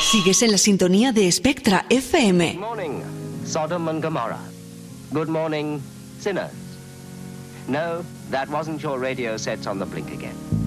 Sigues en la sintonía de Spectra FM. Good morning, Sodom and Gomorrah. Good morning, sinners. No, that wasn't your radio set on the blink again.